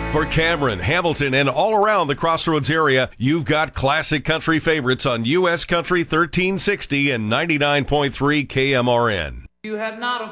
For Cameron, Hamilton, and all around the Crossroads area, you've got classic country favorites on U.S. Country 1360 and 99.3 KMRN. You have not a